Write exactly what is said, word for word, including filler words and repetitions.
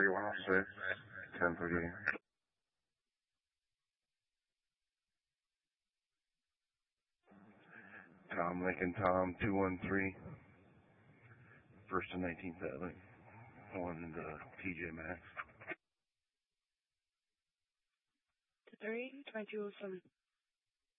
three one oh six, ten thirty. Tom Lincoln, Tom, two one three, First and nineteenth Avenue, on the T J Maxx. three, twenty-two oh seven.